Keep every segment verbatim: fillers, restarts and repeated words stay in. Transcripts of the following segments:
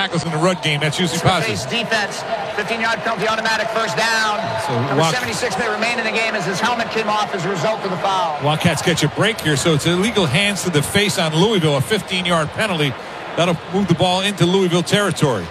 tackles in the run game. That's usually positive. Defense, fifteen-yard penalty, automatic first down. So Number Wild- seventy-six may remain in the game as his helmet came off as a result of the foul. Wildcats get you a break here, so it's illegal hands to the face on Louisville, a fifteen-yard penalty. That'll move the ball into Louisville territory.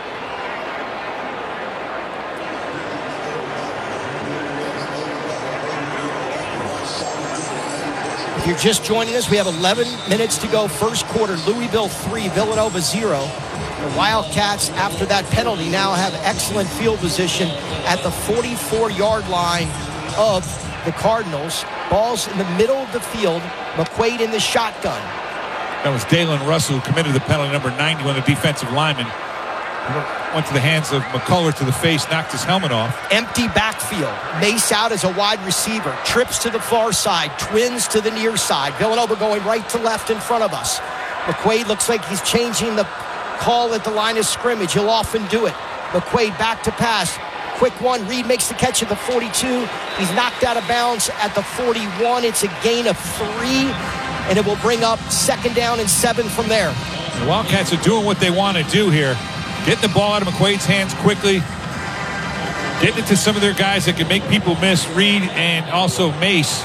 If you're just joining us, we have eleven minutes to go. First quarter, Louisville three, Villanova zero. The Wildcats, after that penalty, now have excellent field position at the forty-four-yard line of the Cardinals. Ball's in the middle of the field. McQuaid in the shotgun. That was Dalen Russell who committed the penalty, number ninety, one of the defensive linemen. Went to the hands of McCullough to the face, knocked his helmet off. Empty backfield. Mace out as a wide receiver. Trips to the far side. Twins to the near side. Villanova going right to left in front of us. McQuaid looks like he's changing the call at the line of scrimmage. He'll often do it. McQuaid back to pass. Quick one. Reed makes the catch at the forty-two. He's knocked out of bounds at the forty-one. It's a gain of three, and it will bring up second down and seven from there. The Wildcats are doing what they want to do here. Getting the ball out of McQuaid's hands quickly. Getting it to some of their guys that can make people miss. Reed and also Mace.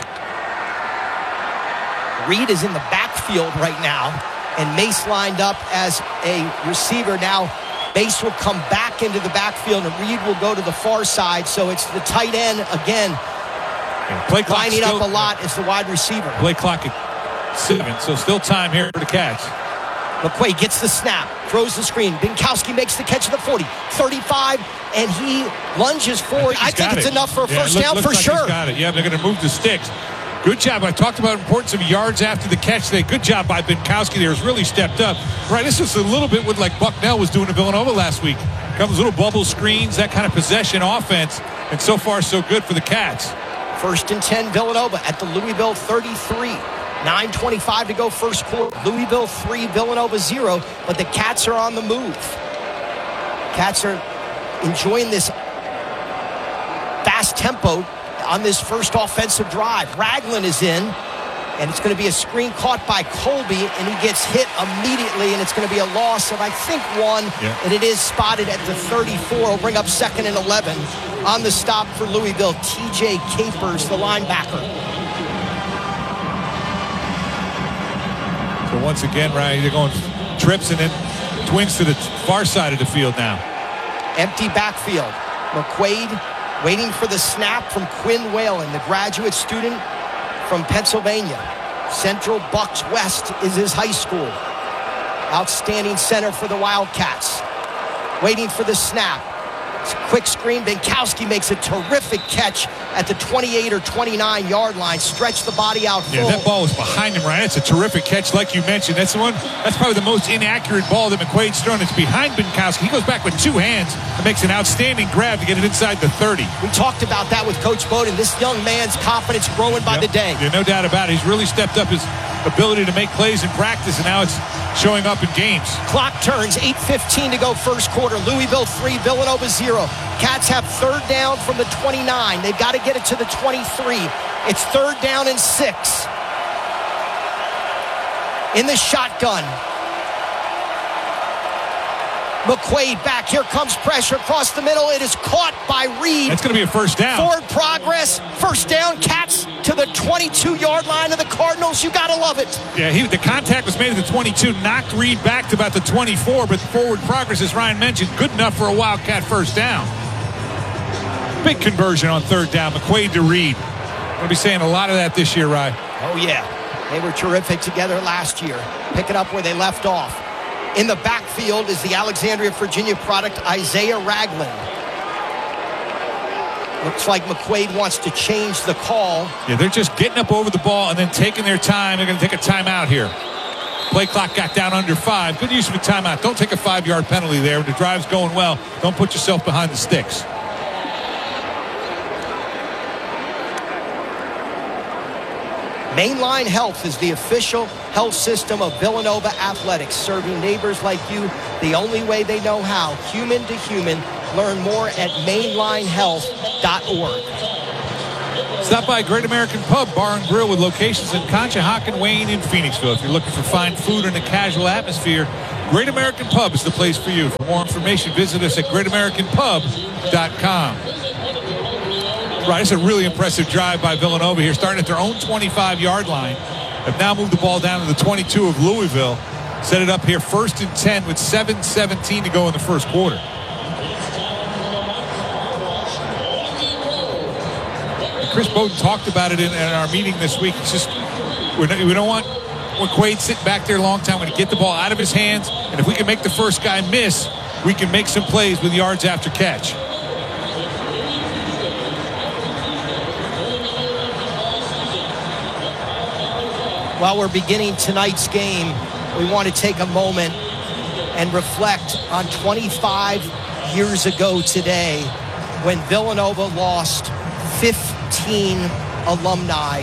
Reed is in the backfield right now, and Mace lined up as a receiver. Now Mace will come back into the backfield, and Reed will go to the far side. So it's the tight end again, play clock lining still, up a lot as the wide receiver. Play clock at seven, so still time here for the Cats. McQuaid gets the snap, throws the screen. Binkowski makes the catch at the forty, thirty-five, and he lunges forward. I think, I think it's it. enough for a yeah, first look, down for like sure. He's got it. Yeah, they're going to move the sticks. Good job. I talked about the importance of yards after the catch today. Good job by Binkowski there. Has really stepped up. Right, this is a little bit what like Bucknell was doing to Villanova last week. Comes little bubble screens, that kind of possession offense, and so far so good for the Cats. First and ten, Villanova at the Louisville thirty-three. nine twenty-five to go first quarter. Louisville three, Villanova zero, but the Cats are on the move. Cats are enjoying this fast tempo on this first offensive drive. Ragland is in, and it's going to be a screen caught by Colby, and he gets hit immediately, and it's going to be a loss of, I think, one, yeah. and it is spotted at the thirty-four. Will bring up second and eleven on the stop for Louisville. T J Capers, the linebacker. So once again, Ryan, they're going trips and then twins to the far side of the field now. Empty backfield. McQuaid waiting for the snap from Quinn Whalen, the graduate student from Pennsylvania. Central Bucks West is his high school. Outstanding center for the Wildcats. Waiting for the snap. It's a quick screen. Binkowski makes a terrific catch at the twenty-eight or twenty-nine yard line. Stretch the body out full. Yeah, that ball was behind him, Ryan. It's a terrific catch, like you mentioned. That's the one. That's probably the most inaccurate ball that McQuaid's thrown. It's behind Binkowski. He goes back with two hands and makes an outstanding grab to get it inside the thirty. We talked about that with Coach Bowden. This young man's confidence growing by yep. the day. Yeah, no doubt about it. He's really stepped up his ability to make plays in practice, and now it's showing up in games. Clock turns, eight fifteen to go first quarter. Louisville three, Villanova zero. Cats have third down from the twenty-nine. They've got to get it to the twenty-three. It's third down and six. In the shotgun. McQuaid back. Here comes pressure across the middle. It is caught by Reed. That's going to be a first down. Forward progress. First down. Cats to the twenty-two yard line of the Cardinals. You got to love it. Yeah, he, the contact was made at the twenty-two. Knocked Reed back to about the twenty-four. But forward progress, as Ryan mentioned, good enough for a Wildcat first down. Big conversion on third down. McQuaid to Reed. We'll be saying a lot of that this year, Ryan. Oh, yeah. They were terrific together last year. Picking up where they left off. In the backfield is the Alexandria, Virginia product, Isaiah Ragland. Looks like McQuaid wants to change the call. Yeah, they're just getting up over the ball and then taking their time. They're going to take a timeout here. Play clock got down under five. Good use of a timeout. Don't take a five-yard penalty there. The drive's going well. Don't put yourself behind the sticks. Mainline Health is the official health system of Villanova Athletics, serving neighbors like you the only way they know how, human to human. Learn more at mainline health dot org. Stop by Great American Pub, Bar and Grill with locations in Conshohocken, Wayne, and Phoenixville. If you're looking for fine food and a casual atmosphere, Great American Pub is the place for you. For more information, visit us at great american pub dot com. Right, it's a really impressive drive by Villanova here, starting at their own twenty-five-yard line. Have now moved the ball down to the twenty-two of Louisville. Set it up here first and ten with seven seventeen to go in the first quarter. Chris Bowden talked about it in, in our meeting this week. It's just, we're not, we don't want McQuaid sitting back there a long time. We're going to get the ball out of his hands, and if we can make the first guy miss, we can make some plays with yards after catch. While we're beginning tonight's game, we want to take a moment and reflect on twenty-five years ago today when Villanova lost fifteen alumni,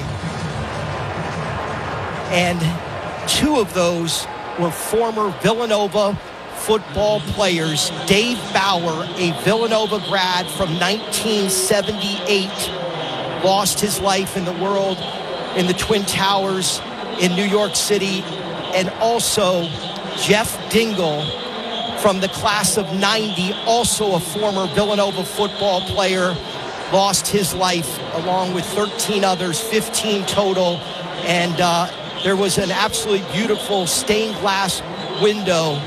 and two of those were former Villanova football players. Dave Bauer, a Villanova grad from nineteen seventy-eight, lost his life in the world in the Twin Towers in New York City, and also Jeff Dingle from the class of ninety, also a former Villanova football player, lost his life along with thirteen others, fifteen total. And uh, there was an absolutely beautiful stained glass window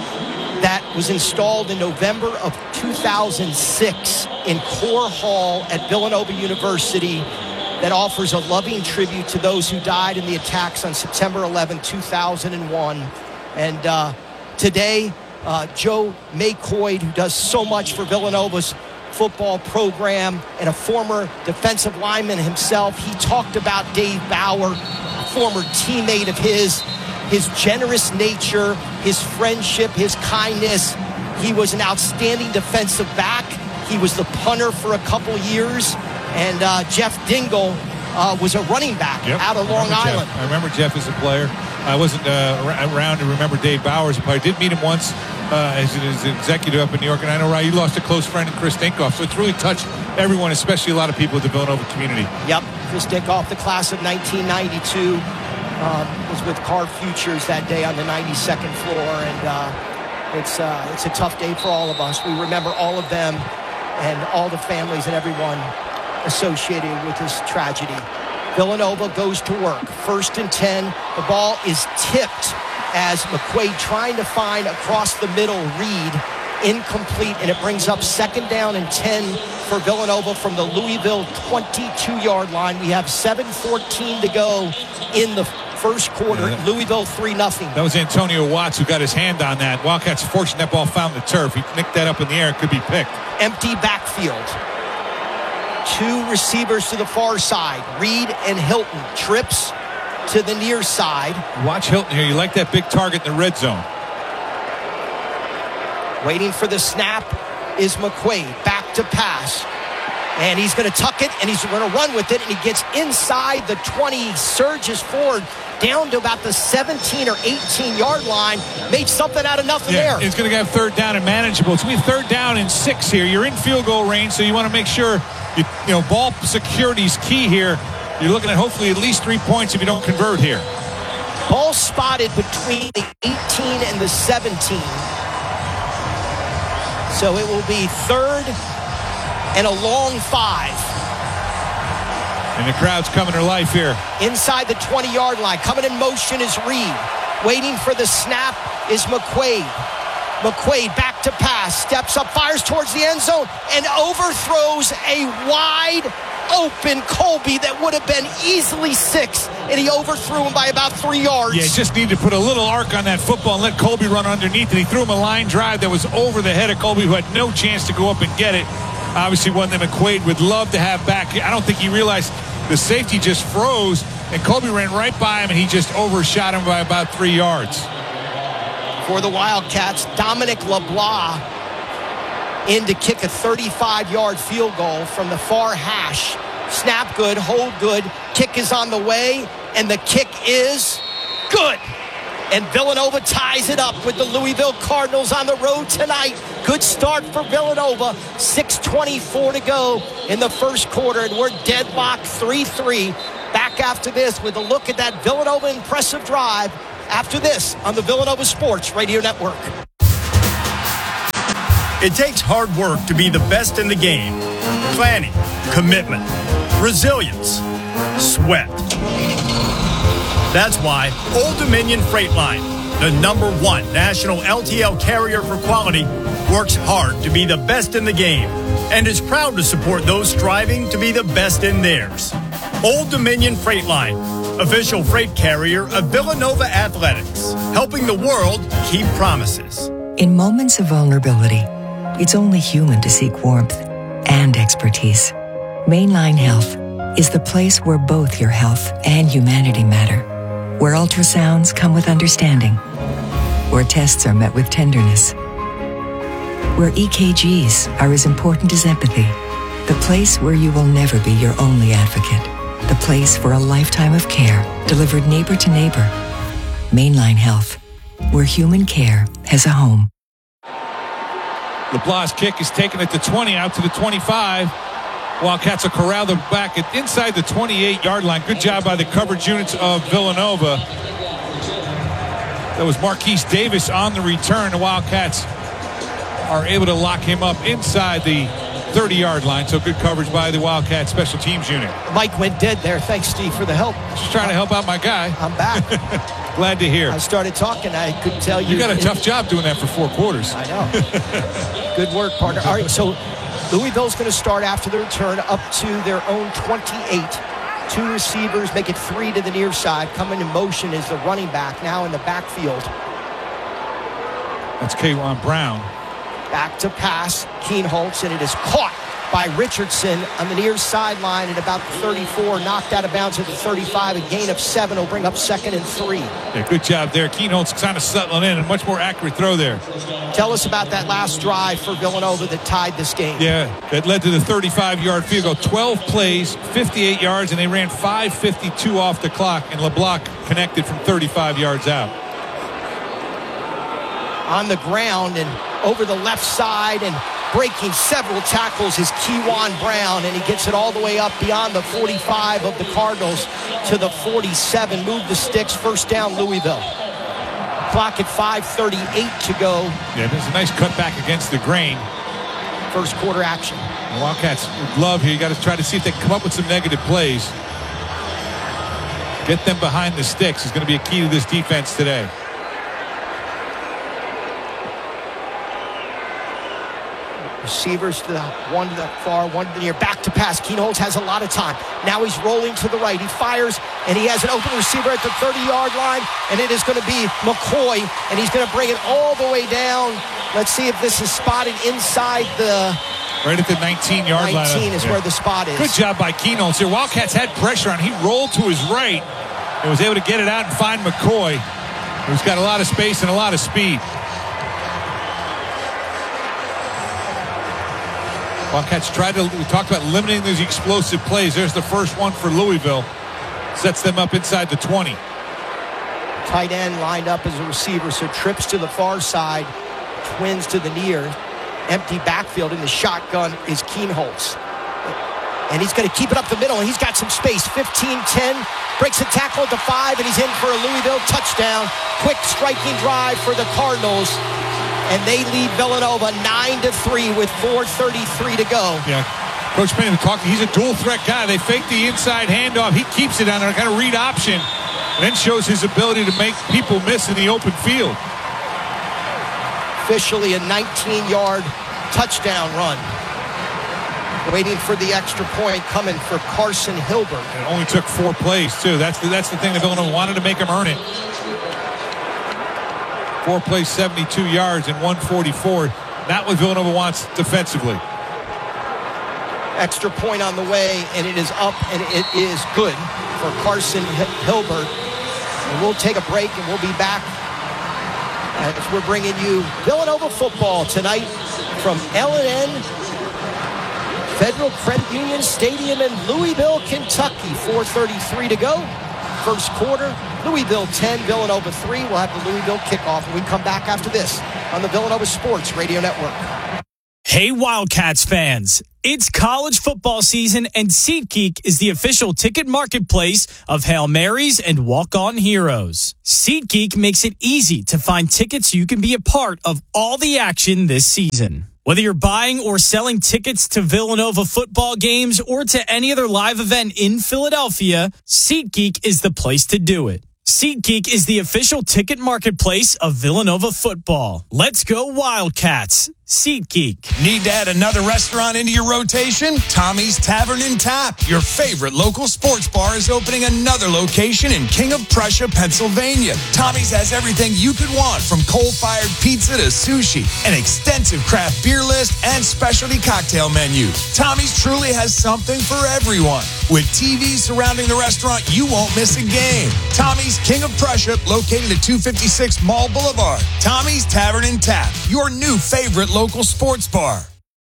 that was installed in November of two thousand six in Core Hall at Villanova University that offers a loving tribute to those who died in the attacks on September eleventh, two thousand one. And uh, today, uh, Joe McQuaid, who does so much for Villanova's football program and a former defensive lineman himself, he talked about Dave Bauer, a former teammate of his, his generous nature, his friendship, his kindness. He was an outstanding defensive back. He was the punter for a couple years. And uh, Jeff Dingle uh, was a running back yep. out of Long I Island. Jeff. I remember Jeff as a player. I wasn't uh, around to remember Dave Bauer as a player. I did meet him once uh, as, as an executive up in New York. And I know, Ryan, you lost a close friend in Chris Dinkoff. So it's really touched everyone, especially a lot of people in the Villanova community. Yep. Chris Dinkoff, the class of nineteen ninety-two, um, was with Car Futures that day on the ninety-second floor. And uh, it's, uh, it's a tough day for all of us. We remember all of them and all the families and everyone associated with this tragedy. Villanova goes to work. First and ten. The ball is tipped as McQuaid trying to find across the middle Reed. Incomplete, and it brings up second down and ten for Villanova from the Louisville twenty-two-yard line. We have seven fourteen to go in the first quarter. Yeah, Louisville three nothing. That was Antonio Watts who got his hand on that. Wildcats fortunate that ball found the turf. He nicked that up in the air. It could be picked. Empty backfield. Two receivers to the far side. Reed and Hilton. Trips to the near side. Watch Hilton here. You like that big target in the red zone. Waiting for the snap is McQuaid. Back to pass. And he's going to tuck it, and he's going to run with it, and he gets inside the twenty, surges forward down to about the seventeen or eighteen-yard line. Made something out of nothing yeah, there. It's going to get third down and manageable. It's going to be third down and six here. You're in field goal range, so you want to make sure, you, you know, ball security is key here. You're looking at hopefully at least three points if you don't convert here. Ball spotted between the eighteen and the seventeen. So it will be third and a long five. And the crowd's coming to life here. Inside the twenty-yard line. Coming in motion is Reed. Waiting for the snap is McQuaid. McQuaid back to pass. Steps up, fires towards the end zone, and overthrows a wide open Colby that would have been easily six, and he overthrew him by about three yards. Yeah, just need to put a little arc on that football and let Colby run underneath it. He threw him a line drive that was over the head of Colby, who had no chance to go up and get it. Obviously one that McQuaid would love to have back. I don't think he realized the safety just froze, and Colby ran right by him, and he just overshot him by about three yards. For the Wildcats, Dominic LeBlanc in to kick a thirty-five-yard field goal from the far hash. Snap good, hold good, kick is on the way, and the kick is good. And Villanova ties it up with the Louisville Cardinals on the road tonight. Good start for Villanova. six twenty-four to go in the first quarter, and we're deadlocked three three. Back after this with a look at that Villanova impressive drive after this on the Villanova Sports Radio Network. It takes hard work to be the best in the game. Planning, commitment, resilience, sweat. That's why Old Dominion Freight Line, the number one national L T L carrier for quality, works hard to be the best in the game and is proud to support those striving to be the best in theirs. Old Dominion Freight Line, official freight carrier of Villanova Athletics, helping the world keep promises. In moments of vulnerability, it's only human to seek warmth and expertise. Mainline Health is the place where both your health and humanity matter, where ultrasounds come with understanding, where tests are met with tenderness, where E K Gs are as important as empathy, the place where you will never be your only advocate, the place for a lifetime of care delivered neighbor to neighbor. Mainline Health, where human care has a home. LeBlanc's kick is taken at the twenty, out to the twenty-five. Wildcats will corral them back at inside the twenty-eight-yard line. Good job by the coverage units of Villanova. That was Marquise Davis on the return. The Wildcats are able to lock him up inside the thirty-yard line. So good coverage by the Wildcat special teams unit. Mike went dead there. Thanks, Steve, for the help. Just trying to help out my guy. I'm back. Glad to hear. I started talking. I could tell you. You got a tough job doing that for four quarters. I know. Good work, partner. All right, so Louisville's going to start after the return up to their own twenty-eight. Two receivers, make it three to the near side. Coming in motion is the running back now in the backfield. That's Kaywan Brown. Back to pass, Kienholz, and it is caught by Richardson on the near sideline at about thirty-four, knocked out of bounds at the thirty-five. A gain of seven will bring up second and three. Yeah, good job there. Kienholz kind of settling in, a much more accurate throw there. Tell us about that last drive for Villanova that tied this game. Yeah, that led to the thirty-five-yard field goal. twelve plays, fifty-eight yards, and they ran five fifty-two off the clock, and LeBlanc connected from thirty-five yards out. On the ground and over the left side and breaking several tackles is Kaywan Brown, and he gets it all the way up beyond the forty-five of the Cardinals to the forty-seven. Move the sticks, first down Louisville. Clock at five thirty-eight to go. Yeah, there's a nice cutback against the grain. First quarter action. The Wildcats would love here. You got to try to see if they can come up with some negative plays. Get them behind the sticks is going to be a key to this defense today. Receivers to the one to the far, one to the near. Back to pass. Kienholz has a lot of time. Now he's rolling to the right. He fires, and he has an open receiver at the thirty-yard line, and it is going to be McCoy, and he's going to bring it all the way down. Let's see if this is spotted inside the... Right at the nineteen-yard line. nineteen is yeah. where the spot is. Good job by Kienholz here. Wildcats had pressure on. He rolled to his right and was able to get it out and find McCoy, who's got a lot of space and a lot of speed. Wildcats tried to, we talked about limiting those explosive plays. There's the first one for Louisville. Sets them up inside the twenty. Tight end lined up as a receiver, so trips to the far side, twins to the near. Empty backfield in the shotgun is Kienholz. And he's going to keep it up the middle, and he's got some space. fifteen ten, breaks a tackle at the five, and he's in for a Louisville touchdown. Quick striking drive for the Cardinals. And they lead Villanova nine to three with four thirty-three to go. Yeah, Coach Penny talking. He's a dual threat guy. They fake the inside handoff. He keeps it on there, kind of read option, and then shows his ability to make people miss in the open field. Officially a nineteen-yard touchdown run. Waiting for the extra point coming for Carson Hilbert. It only took four plays too. That's the, that's the thing that Villanova wanted to make him earn it. Four plays, seventy-two yards, and one forty-four. Not what Villanova wants defensively. Extra point on the way, and it is up, and it is good for Carson Hilbert. And we'll take a break, and we'll be back as we're bringing you Villanova football tonight from L and N Federal Credit Union Stadium in Louisville, Kentucky. four thirty-three to go. First quarter, Louisville ten, Villanova three. We'll have the Louisville kickoff when we come back after this on the Villanova Sports Radio Network. Hey, Wildcats fans. It's college football season, and SeatGeek is the official ticket marketplace of Hail Marys and walk-on heroes. SeatGeek makes it easy to find tickets so you can be a part of all the action this season. Whether you're buying or selling tickets to Villanova football games or to any other live event in Philadelphia, SeatGeek is the place to do it. SeatGeek is the official ticket marketplace of Villanova football. Let's go Wildcats. SeatGeek. Need to add another restaurant into your rotation? Tommy's Tavern and Tap, your favorite local sports bar, is opening another location in King of Prussia, Pennsylvania. Tommy's has everything you could want, from coal-fired pizza to sushi, an extensive craft beer list, and specialty cocktail menu. Tommy's truly has something for everyone. With T Vs surrounding the restaurant, you won't miss a game. Tommy's King of Prussia, located at two fifty-six Mall Boulevard. Tommy's Tavern and Tap, your new favorite local sports bar.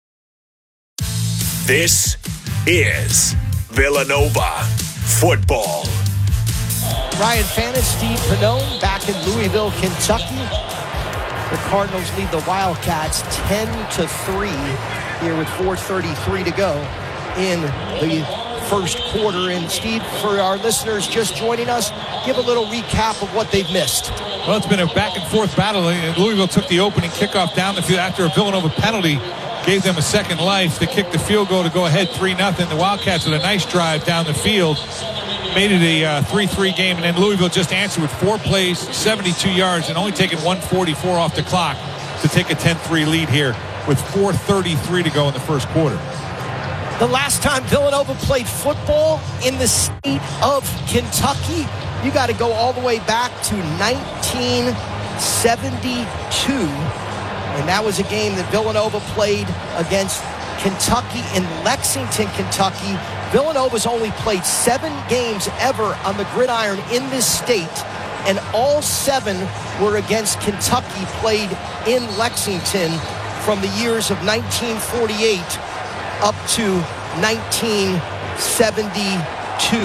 This is Villanova football. Ryan Fannin, Steve Pannone back in Louisville, Kentucky. The Cardinals lead the Wildcats ten to three here with four thirty-three to go in the first quarter. And Steve, for our listeners just joining us, give a little recap of what they've missed. Well, it's been a back-and-forth battle. Louisville took the opening kickoff down the field after a Villanova penalty gave them a second life. They kicked the field goal to go ahead three nothing. The Wildcats with a nice drive down the field made it a uh, three three game, and then Louisville just answered with four plays, seventy-two yards, and only taking one forty-four off the clock to take a ten three lead here with four thirty-three to go in the first quarter. The last time Villanova played football in the state of Kentucky, you got to go all the way back to nineteen seventy-two. And that was a game that Villanova played against Kentucky in Lexington, Kentucky. Villanova's only played seven games ever on the gridiron in this state, and all seven were against Kentucky, played in Lexington from the years of nineteen forty-eight up to nineteen seventy-two.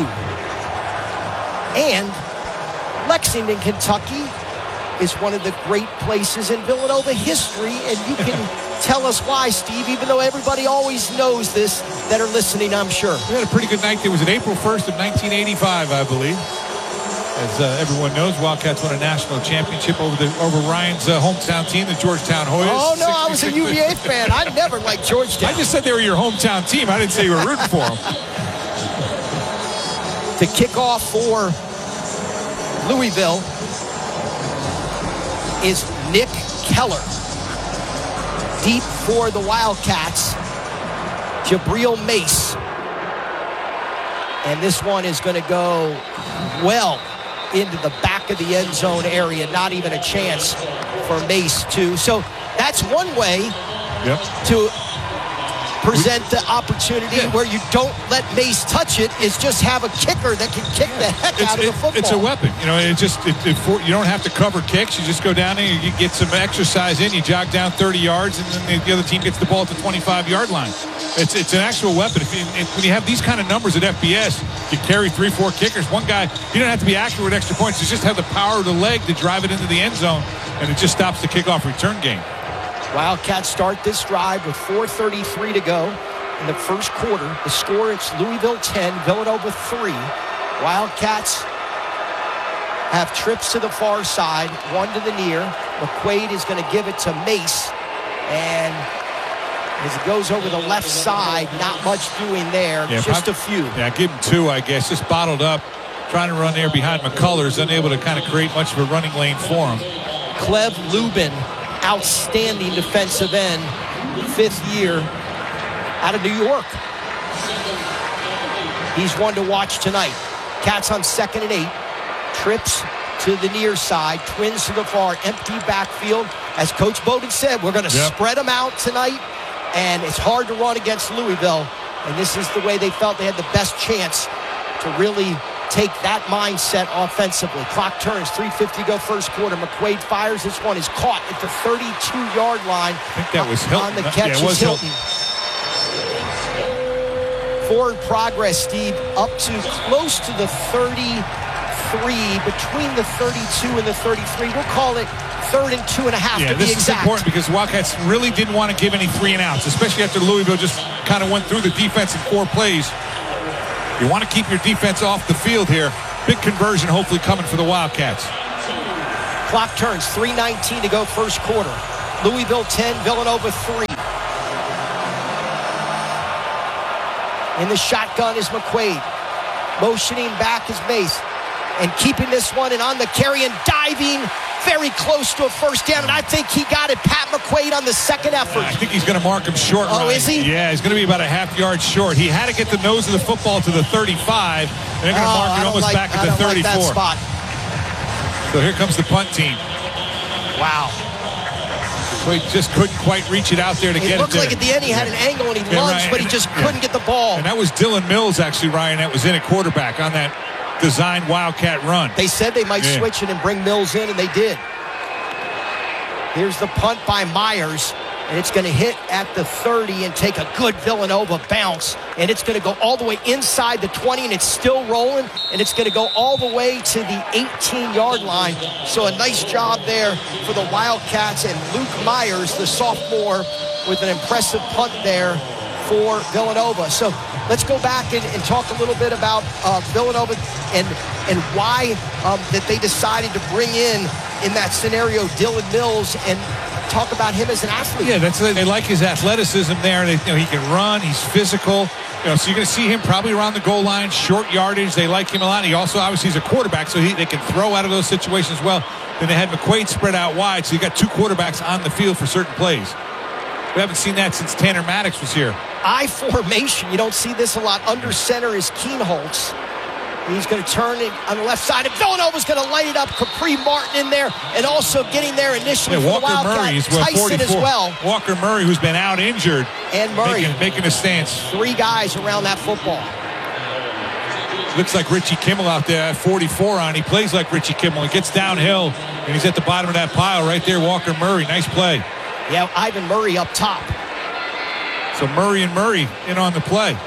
And Lexington, Kentucky is one of the great places in Villanova history, and you can tell us why, Steve, even though everybody always knows this that are listening, I'm sure. We had a pretty good night. It was at April first of nineteen eighty-five, I believe. As uh, everyone knows, Wildcats won a national championship over the over Ryan's uh, hometown team, the Georgetown Hoyas. Oh, no, I was a U V A fan. I never liked Georgetown. I just said they were your hometown team. I didn't say you were rooting for them. To kick off for Louisville is Nick Keller. Deep for the Wildcats, Jabril Mace. And this one is going to go well into the back of the end zone area. Not even a chance for Mace to. So that's one way yep. to present the opportunity yeah. where you don't let Mace touch it, is just have a kicker that can kick the heck it's, out of it, the football. It's a weapon. You know, it just it, it for, you don't have to cover kicks. You just go down there, you get some exercise in, you jog down thirty yards, and then the other team gets the ball at the twenty-five yard line. It's it's an actual weapon. If you, if, when you have these kind of numbers at F B S, you carry three, four kickers. One guy, you don't have to be accurate with extra points. You just have the power of the leg to drive it into the end zone, and it just stops the kickoff return game. Wildcats start this drive with four thirty-three to go in the first quarter. The score, it's Louisville ten, Villanova three. Wildcats have trips to the far side, one to the near. McQuaid is going to give it to Mace, and as it goes over the left side, not much doing there, yeah, just I, a few. Yeah, give him two, I guess. Just bottled up, trying to run there behind McCullers, unable to kind of create much of a running lane for him. Cleve Lubin, outstanding defensive end, fifth year out of New York. He's one to watch tonight. Cats on second and eight. Trips to the near side. Twins to the far. Empty backfield. As Coach Bowden said, we're going to yep. spread them out tonight. And it's hard to run against Louisville. And this is the way they felt they had the best chance to really take that mindset offensively. Clock turns, three fifty go first quarter. McQuaid fires. This one is caught at the thirty-two yard line. I think that was Hilton. On the catch yeah, it was is Hilton. Hilton. Forward progress, Steve, up to close to the thirty-three, between the thirty-two and the thirty-three. We'll call it Third and two and a half yeah, to be this exact. is important because the Wildcats really didn't want to give any three and outs, especially after Louisville just kind of went through the defense in four plays. You want to keep your defense off the field here. Big conversion hopefully coming for the Wildcats. Clock turns, three nineteen to go first quarter. Louisville ten, Villanova three. In the shotgun is McQuaid. Motioning back is Mace. And keeping this one and on the carry and diving very close to a first down. And I think he got it, Pat McQuaid, on the second effort. I think he's going to mark him short. Oh, Ryan. is he? Yeah, he's going to be about a half yard short. He had to get the nose of the football to the thirty-five. And they're going to oh, mark it almost like, back at I the don't thirty-four. Like that spot. So here comes the punt team. Wow. So he just couldn't quite reach it out there to It get it looked there. like at the end he had an angle and he Yeah, lunged, right. but he And- just yeah. couldn't get the ball. And that was Dylan Mills, actually, Ryan, that was in at quarterback on that designed Wildcat run. They said they might Yeah. switch it and bring Mills in, and they did. Here's the punt by Myers, and it's going to hit at the thirty and take a good Villanova bounce, and it's going to go all the way inside the twenty, and it's still rolling, and it's going to go all the way to the eighteen-yard line. So a nice job there for the Wildcats, and Luke Myers, the sophomore, with an impressive punt there for Villanova. So let's go back and, and talk a little bit about uh, Villanova and and why um, that they decided to bring in, in that scenario, Dylan Mills, and talk about him as an athlete. Yeah, that's they like his athleticism there. They, you know, he can run. He's physical. You know, so you're going to see him probably around the goal line, short yardage. They like him a lot. He also obviously is a quarterback, so he, they can throw out of those situations as well. Then they had McQuaid spread out wide, so you got two quarterbacks on the field for certain plays. We haven't seen that since Tanner Maddox was here. I formation. You don't see this a lot. Under center is Keenholz. He's going to turn it on the left side, and Villanova's going to light it up. Capri Martin in there, and also getting there initially Yeah, for Walker the Wildcat. Murray is Tyson forty-four. as well. Walker Murray, who's been out injured, And Murray. making, making a stance. Three guys around that football. Looks like Richie Kimmel out there at forty-four on. He plays like Richie Kimmel. He gets downhill, and he's at the bottom of that pile right there. Walker Murray, nice play. Yeah, Ivan Murray up top. So Murray and Murray in on the play.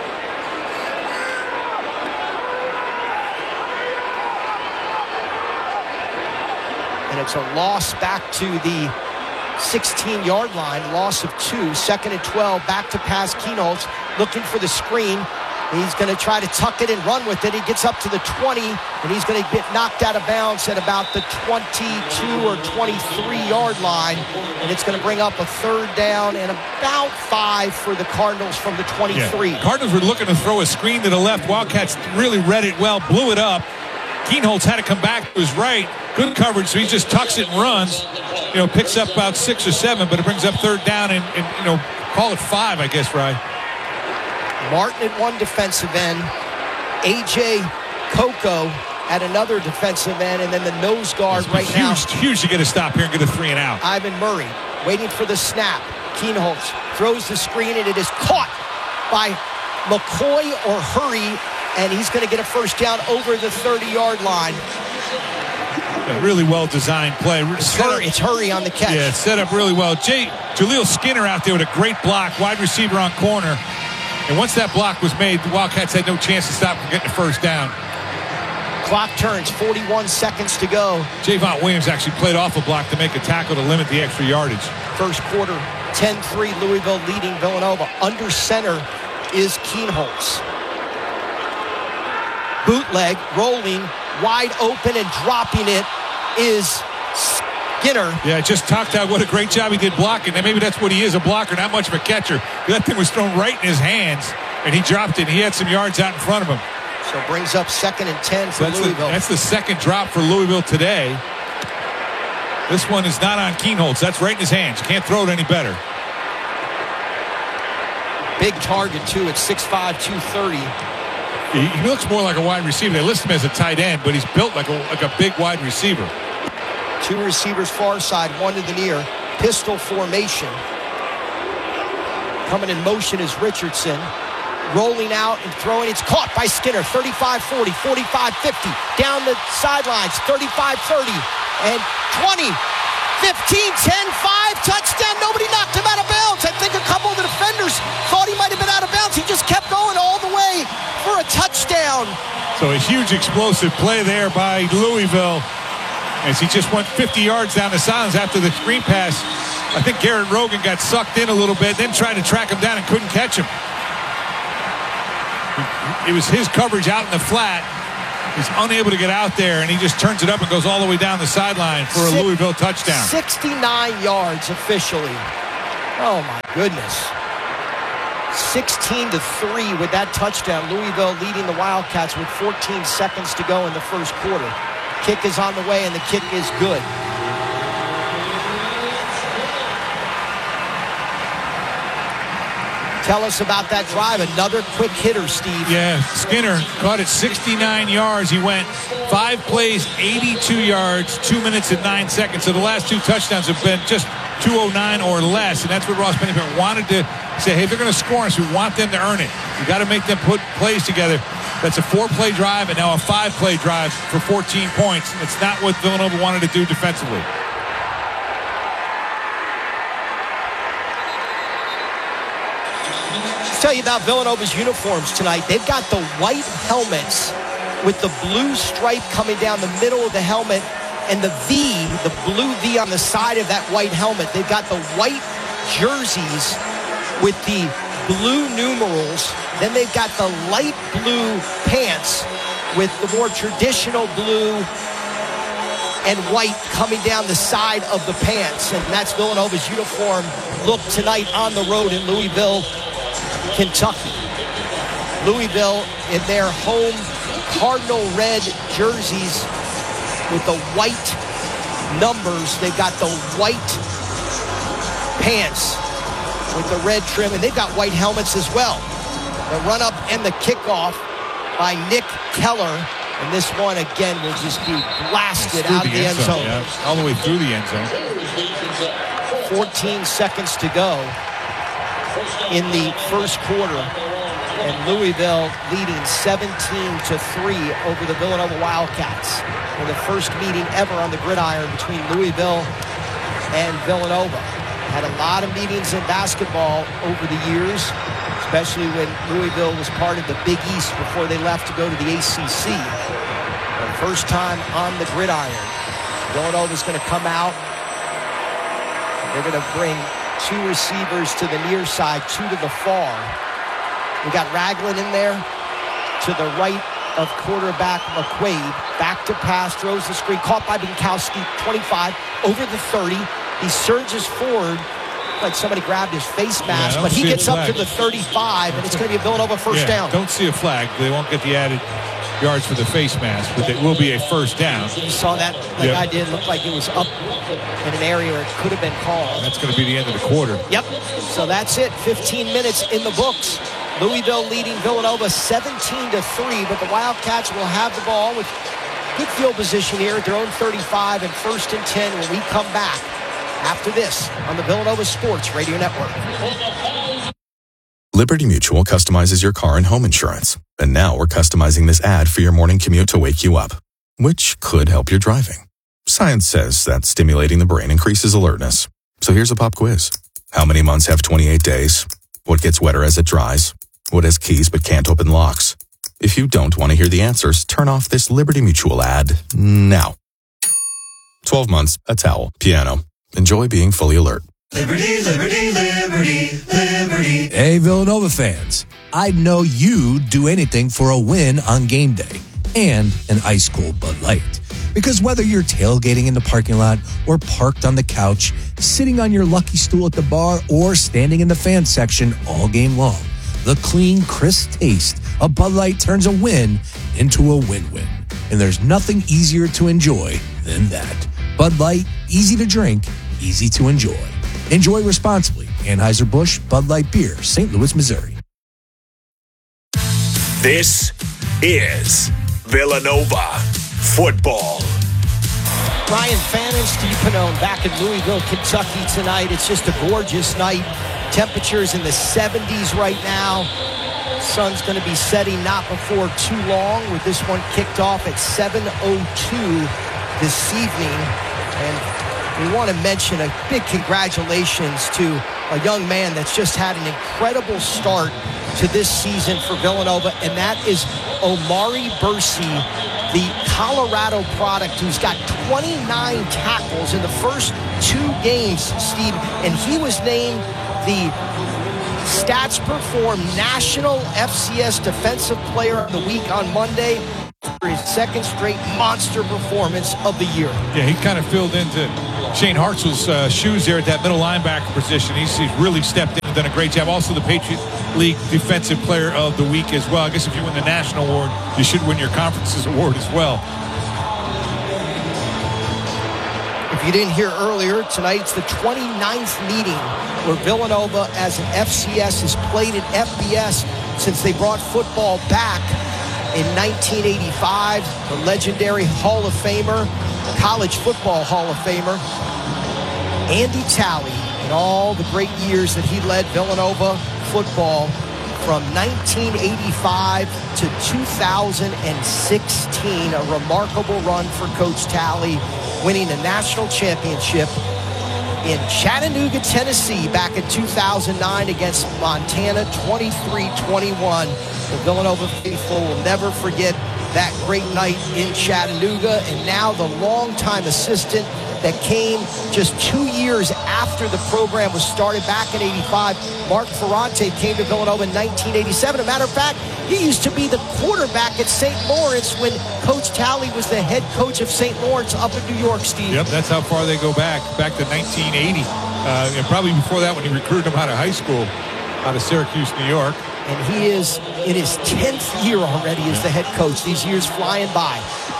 And it's a loss back to the sixteen-yard line, loss of two, second and twelve, back to pass Keenholz, looking for the screen. He's going to try to tuck it and run with it. He gets up to the twenty, and he's going to get knocked out of bounds at about the twenty-two or twenty-three-yard line, and it's going to bring up a third down and about five for the Cardinals from the twenty-three. Yeah. Cardinals were looking to throw a screen to the left. Wildcats really read it well, blew it up. Keenholz had to come back to his right. Good coverage, so he just tucks it and runs. You know, picks up about six or seven, but it brings up third down and, and you know, call it five, I guess, Ryan. Martin at one defensive end, A J Coco at another defensive end, and then the nose guard right huge, now. Huge to get a stop here and get a three and out. Ivan Murray waiting for the snap. Keenholz throws the screen, and it is caught by McCoy or Hurry, and he's going to get a first down over the thirty-yard line. A really well-designed play. It's Hurry, it's Hurry on the catch. Yeah, it's set up really well. Jay, Jaleel Skinner out there with a great block, wide receiver on corner. And once that block was made, the Wildcats had no chance to stop from getting the first down. Clock turns, forty-one seconds to go. Javon Williams actually played off a block to make a tackle to limit the extra yardage. First quarter, ten three, Louisville leading Villanova. Under center is Keenholz. Bootleg, rolling, wide open, and dropping it is Skinner. Yeah, just talked out what a great job he did blocking. And maybe that's what he is, a blocker, not much of a catcher. That thing was thrown right in his hands, and he dropped it. He had some yards out in front of him. So it brings up second and ten for That's the, Louisville. that's the second drop for Louisville today. This one is not on Keenholz. That's right in his hands. You can't throw it any better. Big target, too, at six five, two thirty. He, he looks more like a wide receiver. They list him as a tight end, but he's built like a, like a big wide receiver. Two receivers far side, one to the near. Pistol formation. Coming in motion is Richardson. Rolling out and throwing. It's caught by Skinner. thirty-five forty, forty-five fifty. Down the sidelines. thirty-five thirty. And twenty, fifteen, ten, five. Touchdown. Nobody knocked him out of bounds. I think a couple of the defenders thought he might have been out of bounds. He just kept going all the way for a touchdown. So a huge explosive play there by Louisville. as he just went fifty yards down the sidelines after the screen pass. I think Garrett Rogan got sucked in a little bit, then tried to track him down and couldn't catch him. It was his coverage out in the flat. He's unable to get out there, and he just turns it up and goes all the way down the sideline for a Six, Louisville touchdown. sixty-nine yards officially. Oh, my goodness. sixteen to three with that touchdown. Louisville leading the Wildcats with fourteen seconds to go in the first quarter. Kick is on the way, and the kick is good. Tell us about that drive. Another quick hitter, Steve. Yeah, Skinner caught it sixty-nine yards. He went five plays, eighty-two yards, two minutes and nine seconds. So the last two touchdowns have been just two oh nine or less, and that's what Ross Pennington wanted to say. Hey, they're going to score us. We want them to earn it. You got to make them put plays together. That's a four-play drive and now a five-play drive for fourteen points. It's not what Villanova wanted to do defensively. Tell you about Villanova's uniforms tonight. They've got the white helmets with the blue stripe coming down the middle of the helmet and the V, the blue V on the side of that white helmet. They've got the white jerseys with the blue numerals. Then they've got the light blue pants with the more traditional blue and white coming down the side of the pants. And that's Villanova's uniform look tonight on the road in Louisville, Kentucky. Louisville in their home cardinal red jerseys with the white numbers. They've got the white pants with the red trim, and they've got white helmets as well. The run-up and the kickoff by Nick Keller. And this one, again, will just be blasted out of the end zone. Yeah, all the way through the end zone. fourteen seconds to go in the first quarter, and Louisville leading seventeen to three over the Villanova Wildcats in the first meeting ever on the gridiron between Louisville and Villanova. Had a lot of meetings in basketball over the years, especially when Louisville was part of the Big East before they left to go to the A C C. The first time on the gridiron. Villanova's going to come out. They're going to bring two receivers to the near side, two to the far. We got Ragland in there to the right of quarterback McQuaid. Back to pass, throws the screen, caught by Binkowski, twenty-five, over the thirty. He surges forward like somebody grabbed his face mask, yeah, but he gets up to the thirty-five, and it's going to be a Villanova first yeah, down. Don't see a flag. They won't get the added yards for the face mask, but it will be a first down. You saw that? That yep. guy did look like it was up in an area where it could have been called. That's going to be the end of the quarter. Yep. So that's it. fifteen minutes in the books. Louisville leading Villanova seventeen to three, but the Wildcats will have the ball with good field position here at their own thirty-five and first and ten when we come back after this on the Villanova Sports Radio Network. Liberty Mutual customizes your car and home insurance. And now we're customizing this ad for your morning commute to wake you up, which could help your driving. Science says that stimulating the brain increases alertness. So here's a pop quiz. How many months have twenty-eight days? What gets wetter as it dries? What has keys but can't open locks? If you don't want to hear the answers, turn off this Liberty Mutual ad now. twelve months, a towel, piano. Enjoy being fully alert. Liberty, liberty, liberty, liberty. Hey, Villanova fans. I'd know you'd do anything for a win on game day and an ice-cold Bud Light. Because whether you're tailgating in the parking lot or parked on the couch, sitting on your lucky stool at the bar, or standing in the fan section all game long, the clean, crisp taste of Bud Light turns a win into a win-win. And there's nothing easier to enjoy than that. Bud Light, easy to drink, easy to enjoy. Enjoy responsibly. Anheuser-Busch Bud Light Beer, Saint Louis, Missouri. This is Villanova Football. Brian Fannin, Steve Pannone back in Louisville, Kentucky tonight. It's just a gorgeous night. Temperatures in the seventies right now. Sun's going to be setting not before too long, with this one kicked off at seven oh two this evening. And we want to mention a big congratulations to a young man that's just had an incredible start to this season for Villanova, and that is Omari Bursey the Colorado product, who's got twenty-nine tackles in the first two games, Steve, and he was named the Stats Perform National F C S Defensive Player of the Week on Monday for his second straight monster performance of the year. Yeah, he kind of filled into Shane Hartzell's uh, shoes there at that middle linebacker position. He's, he's really stepped in and done a great job. Also the Patriot League Defensive Player of the Week as well. I guess if you win the national award, you should win your conference's award as well. If you didn't hear earlier, tonight's the twenty-ninth meeting where Villanova as an F C S has played at F B S since they brought football back in nineteen eighty-five. The legendary Hall of Famer, College Football Hall of Famer, Andy Talley, and all the great years that he led Villanova football from nineteen eighty-five to two thousand sixteen. A remarkable run for Coach Talley, winning a national championship in Chattanooga, Tennessee back in two thousand nine against Montana, twenty-three twenty-one. The Villanova faithful will never forget that great night in Chattanooga. And now the longtime assistant that came just two years after the program was started back in eighty-five, Mark Ferrante, came to Villanova in nineteen eighty-seven. As a matter of fact, he used to be the quarterback at Saint Lawrence when Coach Talley was the head coach of Saint Lawrence up in New York, Steve. Yep, that's how far they go back, back to nineteen eighty. Uh, and probably before that when he recruited him out of high school, out of Syracuse, New York. And he is in his tenth year already as the head coach. These years flying by.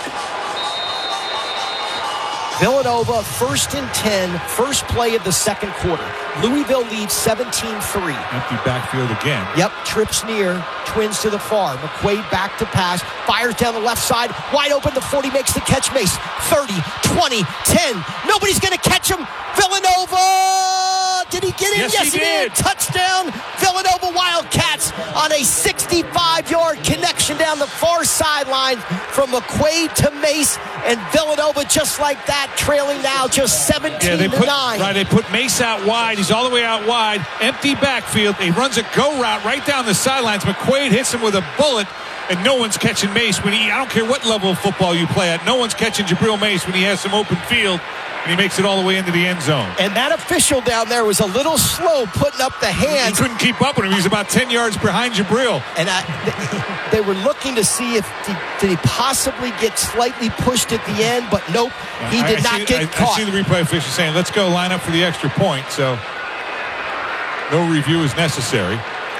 Villanova, first and ten, first play of the second quarter. Louisville leads seventeen three. Empty backfield again. Yep, trips near, twins to the far. McQuaid back to pass, fires down the left side, wide open, the forty makes the catch. Mace, thirty, twenty, ten. Nobody's going to catch him. Villanova! Did he get in? Yes, yes he, he did. did. Touchdown, Villanova Wildcats on a sixty-five-yard connection down the far sideline from McQuaid to Mace, and Villanova just like that, trailing now just seventeen yeah, they to put, nine. Right, they put Mace out wide. He's all the way out wide. Empty backfield. He runs a go route right down the sidelines. McQuaid hits him with a bullet, and no one's catching Mace when he, I don't care what level of football you play at, no one's catching Jabril Mace when he has some open field, and he makes it all the way into the end zone. And that official down there was a little slow putting up the hands. He couldn't keep up with him. He was about ten yards behind Jabril. And I, they were looking to see if he, did he possibly get slightly pushed at the end, but nope, he did I, I not see, get I, caught. I see the replay official saying, let's go line up for the extra point, so no review is necessary.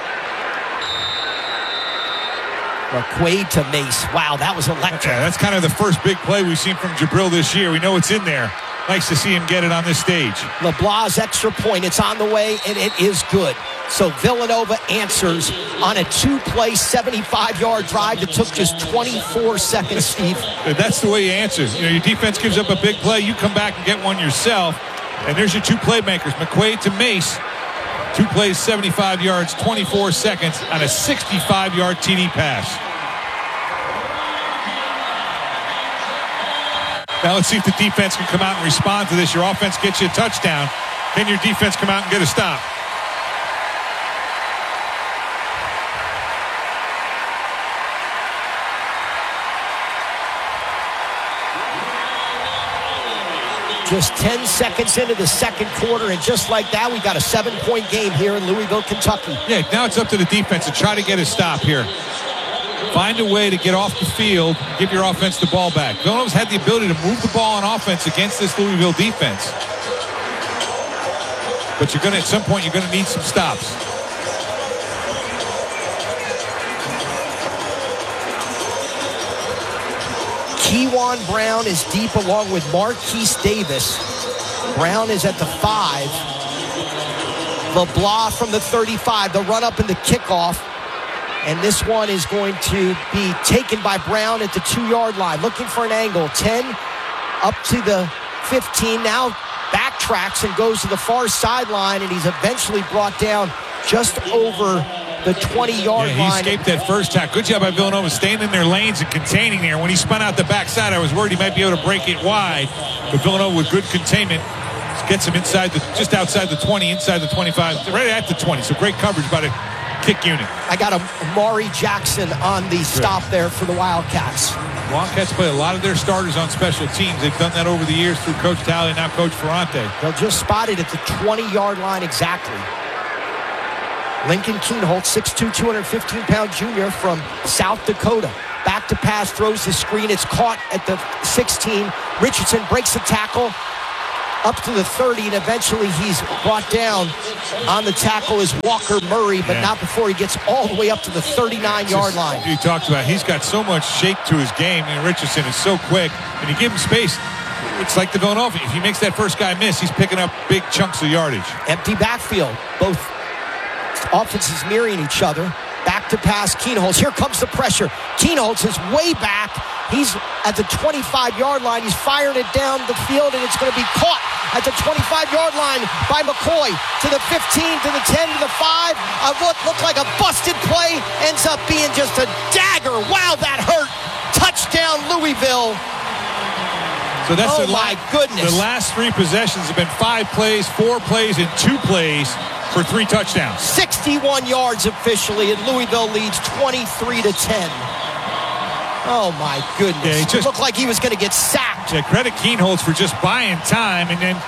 McQuaid to Mace. Wow, that was electric. Yeah, that's kind of the first big play we've seen from Jabril this year. We know it's in there. Nice to see him get it on this stage. LeBlanc's extra point. It's on the way, and it is good. So Villanova answers on a two-play, seventy-five-yard drive that took just twenty-four seconds, Steve. That's the way you answer. You know, your defense gives up a big play. You come back and get one yourself. And there's your two playmakers, McQuaid to Mace. Two plays, seventy-five yards, twenty-four seconds on a sixty-five-yard T D pass. Now let's see if the defense can come out and respond to this. Your offense gets you a touchdown. Can your defense come out and get a stop? Just ten seconds into the second quarter, and just like that, we got a seven-point game here in Louisville, Kentucky. Yeah, now it's up to the defense to try to get a stop here. Find a way to get off the field, give your offense the ball back. Villanova's had the ability to move the ball on offense against this Louisville defense. But you're going to, at some point, you're going to need some stops. Kewan Brown is deep along with Marquise Davis. Brown is at the five. LeBlanc from the thirty-five. The run up and the kickoff. And this one is going to be taken by Brown at the two-yard line. Looking for an angle. ten up to the fifteen. Now backtracks and goes to the far sideline. And he's eventually brought down just over the twenty-yard yeah, he line. He escaped that first tackle. Good job by Villanova staying in their lanes and containing there. When he spun out the backside, I was worried he might be able to break it wide. But Villanova with good containment gets him inside the, just outside the twenty, inside the twenty-five, right at the twenty. So great coverage by the kick unit. I got a Amari Jackson on the stop there for the Wildcats. Wildcats play a lot of their starters on special teams. They've done that over the years through Coach Talley and now Coach Ferrante. They'll just spot it at the twenty-yard line exactly. Lincoln Keenholz, six two, two hundred fifteen pound junior from South Dakota. Back to pass, throws the screen. It's caught at the sixteen. Richardson breaks the tackle up to the thirty, and eventually he's brought down. On the tackle is Walker Murray, but yeah. not before he gets all the way up to the thirty-nine-yard line. You talked about he's got so much shape to his game, and Richardson is so quick, and you give him space. It's like the Villanova. If he makes that first guy miss, he's picking up big chunks of yardage. Empty backfield. Both offenses mirroring each other. Back to pass, Keenholz. Here comes the pressure. Keenholz is way back. He's at the twenty-five-yard line. He's firing it down the field, and it's going to be caught at the twenty-five-yard line by McCoy. To the fifteen, to the ten, to the five. Uh, what looked like a busted play ends up being just a dagger. Wow, that hurt. Touchdown, Louisville. So that's oh, the my la- goodness. The last three possessions have been five plays, four plays, and two plays for three touchdowns. sixty-one yards officially, and Louisville leads twenty-three to ten. Oh, my goodness. Yeah, it just looked like he was going to get sacked. Yeah, credit Keenholz for just buying time, and then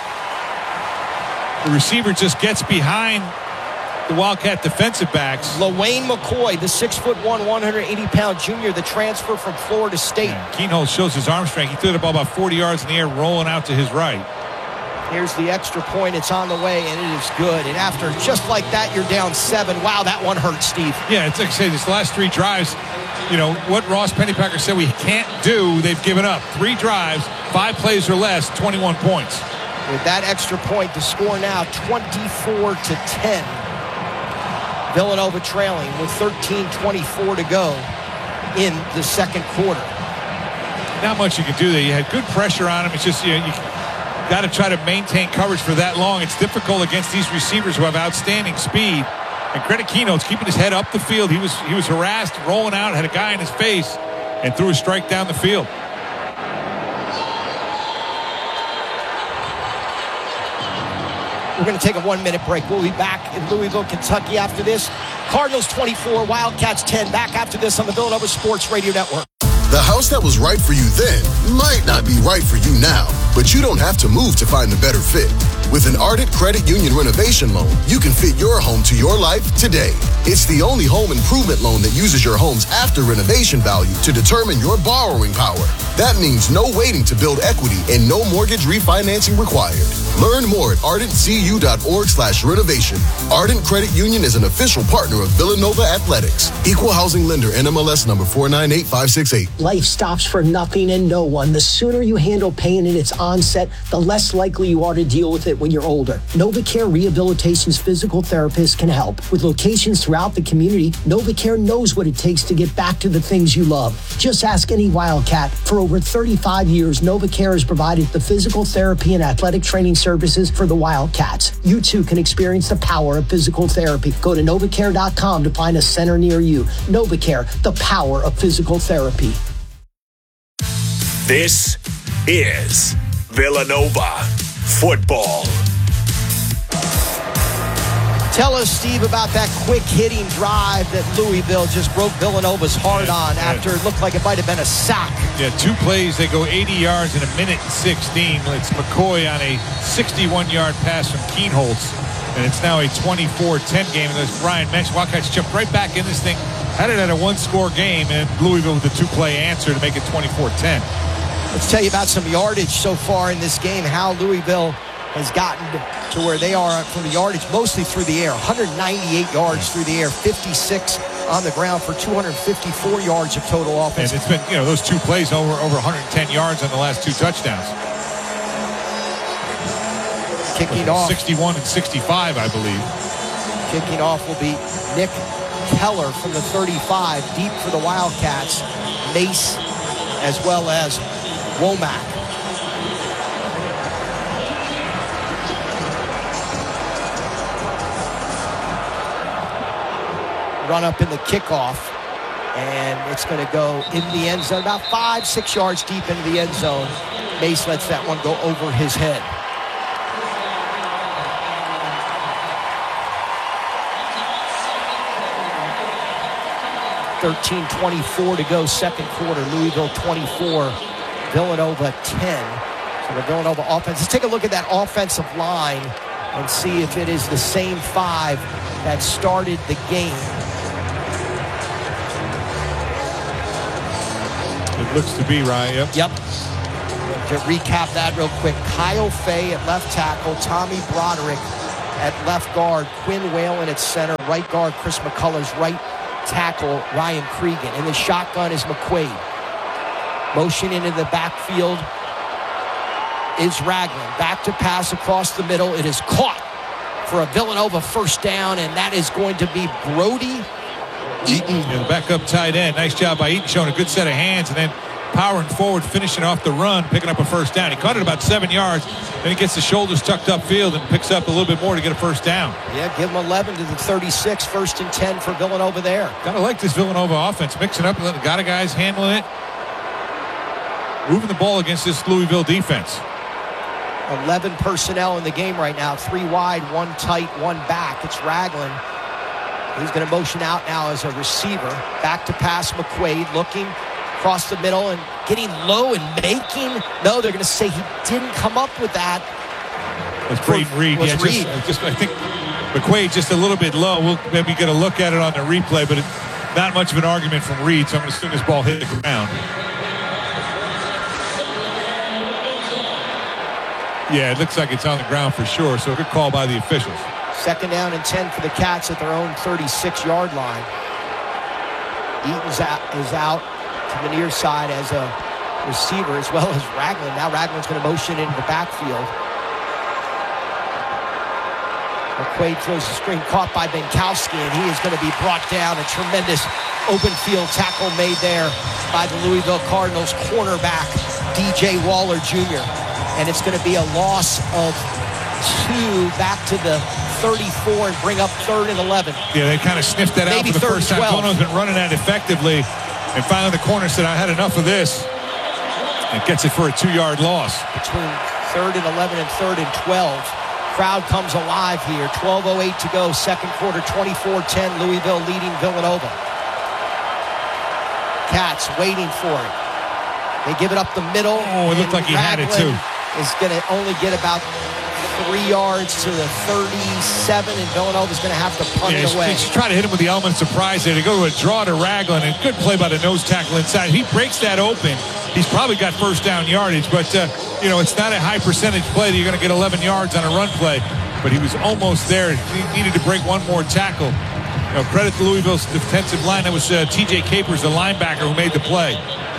the receiver just gets behind the Wildcat defensive backs. LaWayne McCoy, the six foot one, one hundred eighty pound junior, the transfer from Florida State. Yeah, Keenholz shows his arm strength. He threw the ball about forty yards in the air, rolling out to his right. Here's the extra point. It's on the way, and it is good. And after just like that, you're down seven. Wow, that one hurt, Steve. Yeah, it's like I say, this last three drives, you know, what Ross Pennypacker said we can't do, they've given up. Three drives, five plays or less, twenty-one points. With that extra point, the score now twenty-four to ten. Villanova trailing with thirteen twenty-four to go in the second quarter. Not much you can do there. You had good pressure on him. It's just, you know, you got to try to maintain coverage for that long. It's difficult against these receivers who have outstanding speed. And credit Keenholz keeping his head up the field. He was he was harassed, rolling out, had a guy in his face, and threw a strike down the field. We're going to take a one-minute break. We'll be back in Louisville, Kentucky after this. Cardinals twenty-four, Wildcats ten. Back after this on the Villanova Sports Radio Network. The house that was right for you then might not be right for you now, but you don't have to move to find the better fit. With an Ardent Credit Union renovation loan, you can fit your home to your life today. It's the only home improvement loan that uses your home's after renovation value to determine your borrowing power. That means no waiting to build equity and no mortgage refinancing required. Learn more at ardent.cu.org slash renovation. Ardent Credit Union is an official partner of Villanova Athletics. Equal housing lender, N M L S number four nine eight five six eight. Life stops for nothing and no one. The sooner you handle pain in its onset, the less likely you are to deal with it when you're older. NovaCare Rehabilitation's physical therapists can help. With locations throughout the community, NovaCare knows what it takes to get back to the things you love. Just ask any Wildcat. For over thirty-five years, NovaCare has provided the physical therapy and athletic training services for the Wildcats. You too can experience the power of physical therapy. Go to novacare dot com to find a center near you. NovaCare, the power of physical therapy. This is Villanova Football. Tell us, Steve, about that quick-hitting drive that Louisville just broke Villanova's heart on after it looked like it might have been a sack. Yeah, two plays. They go eighty yards in a minute and sixteen. It's McCoy on a sixty-one-yard pass from Keenholz, and it's now a twenty-four ten game. And as Brian mentioned, Wildcats jumped right back in this thing, had it at a one-score game, and Louisville with a two-play answer to make it twenty-four ten. Let's tell you about some yardage so far in this game, how Louisville has gotten to where they are from the yardage, mostly through the air. one hundred ninety-eight yards through the air, fifty-six on the ground for two hundred fifty-four yards of total offense. And it's been, you know, those two plays over over one hundred ten yards on the last two touchdowns. Kicking off. sixty-one and sixty-five, I believe. Kicking off will be Nick Keller from the thirty-five, deep for the Wildcats. Mace as well as Womack. Run up in the kickoff, and it's going to go in the end zone, about five, six yards deep into the end zone. Mace lets that one go over his head. thirteen twenty-four to go, second quarter. Louisville twenty-four, Villanova ten. So the Villanova offense. Let's take a look at that offensive line and see if it is the same five that started the game. It looks to be, right? Yep. Yep. To recap that real quick, Kyle Fay at left tackle, Tommy Broderick at left guard, Quinn Whalen at center, right guard Chris McCullers, right tackle Ryan Cregan. In the shotgun is McQuaid. Motion into the backfield is Ragland. Back to pass across the middle. It is caught for a Villanova first down, and that is going to be Brody Eaton. Yeah, the backup tight end. Nice job by Eaton, showing a good set of hands, and then powering forward, finishing off the run, picking up a first down. He caught it about seven yards. Then he gets the shoulders tucked upfield and picks up a little bit more to get a first down. Yeah, give him eleven to the thirty-six. First and ten for Villanova there. Gotta like this Villanova offense. Mixing up, letting got a guys handling it. Moving the ball against this Louisville defense. eleven personnel in the game right now. Three wide, one tight, one back. It's Ragland. He's going to motion out now as a receiver. Back to pass McQuaid, looking across the middle and getting low and making. No, they're going to say he didn't come up with that. It's Braden Reed. Was yeah, Reed. Just, just, I think McQuaid just a little bit low. We'll maybe get a look at it on the replay, but it, not much of an argument from Reed, so I'm going to assume this ball hit the ground. Yeah, it looks like it's on the ground for sure, so a good call by the officials. Second down and ten for the Cats at their own thirty-six-yard line. Eaton's out, is out to the near side as a receiver, as well as Ragland. Now Ragland's going to motion into the backfield. McQuaid throws the screen, caught by Benkowski, and he is going to be brought down. A tremendous open field tackle made there by the Louisville Cardinals cornerback, D J Waller Junior And it's going to be a loss of two back to the thirty-four and bring up third and eleven. Yeah, they kind of sniffed that Maybe out for the first time. Villanovan's been running that effectively. And finally the corner said, I had enough of this. And gets it for a two-yard loss. Between third and eleven and third and twelve. Crowd comes alive here. twelve oh eight to go. Second quarter, twenty-four ten. Louisville leading Villanova. Cats waiting for it. They give it up the middle. Oh, it looked like he had it too. Is going to only get about three yards to the thirty-seven, and Villanova's going to have to punt yeah, it away. He's trying to hit him with the element of surprise there. They go to a draw to Ragland, and good play by the nose tackle inside. He breaks that open. He's probably got first down yardage, but, uh, you know, it's not a high percentage play that you're going to get eleven yards on a run play, but he was almost there. He needed to break one more tackle. You know, credit to Louisville's defensive line. That was uh, T J Capers, the linebacker, who made the play.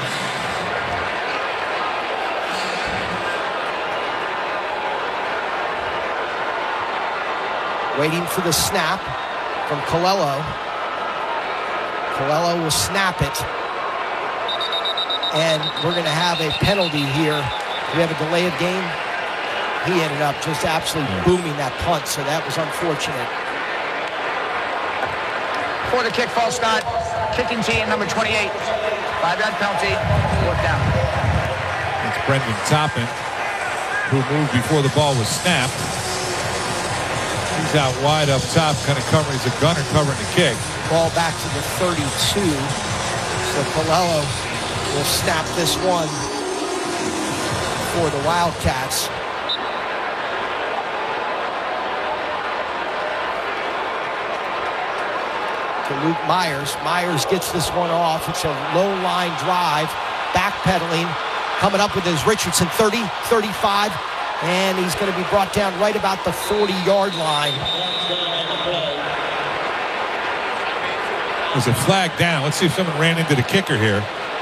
Waiting for the snap from Colello. Colello will snap it. And we're going to have a penalty here. We have a delay of game. He ended up just absolutely booming that punt, so that was unfortunate. For the kick, false start. Kicking team, number twenty-eight. Five-yard penalty, fourth down. It's Brendan Toppin, who moved before the ball was snapped. He's out wide up top, kind of covering. He's a gunner covering the kick. Ball back to the thirty-two. So Colello will snap this one for the Wildcats. To Luke Myers. Myers gets this one off. It's a low line drive. Backpedaling. Coming up with his Richardson thirty, thirty-five. And he's going to be brought down right about the forty-yard line. There's a flag down. Let's see if someone ran into the kicker here.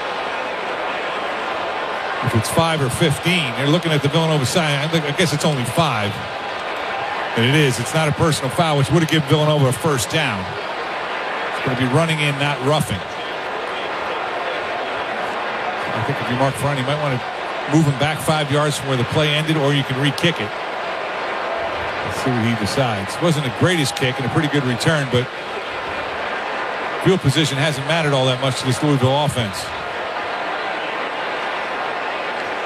If it's five or fifteen. They're looking at the Villanova side. I guess it's only five. And it is. It's not a personal foul, which would have given Villanova a first down. It's going to be running in, not roughing. I think if you mark front, you might want to move him back five yards from where the play ended, or you can re-kick it. Let's see what he decides. It wasn't the greatest kick and a pretty good return, but field position hasn't mattered all that much to this Louisville offense.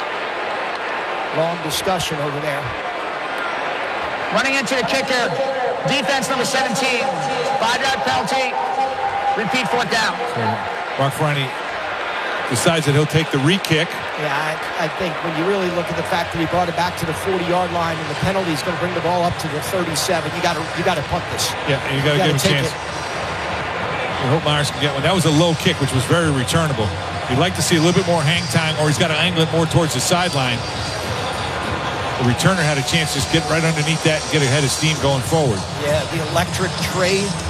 Long discussion over there. Running into the kicker, Defense number seventeen. Five-yard penalty. Repeat fourth down. So Mark Ferrani decides that he'll take the re-kick. Yeah, I, I think when you really look at the fact that he brought it back to the forty-yard line and the penalty is going to bring the ball up to the thirty-seven, you got to you got to punt this. Yeah, you got to give him a chance. It. I hope Myers can get one. That was a low kick, which was very returnable. You'd like to see a little bit more hang time, or he's got to angle it more towards the sideline. The returner had a chance to just get right underneath that and get ahead of steam going forward. Yeah, the electric trade